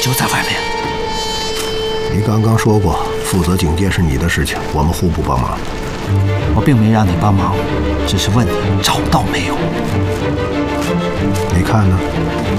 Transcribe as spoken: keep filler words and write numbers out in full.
就在外面。 你刚刚说过，负责警戒是你的事情，我们互不帮忙。 我并没让你帮忙，只是问你找到没有。 你看呢？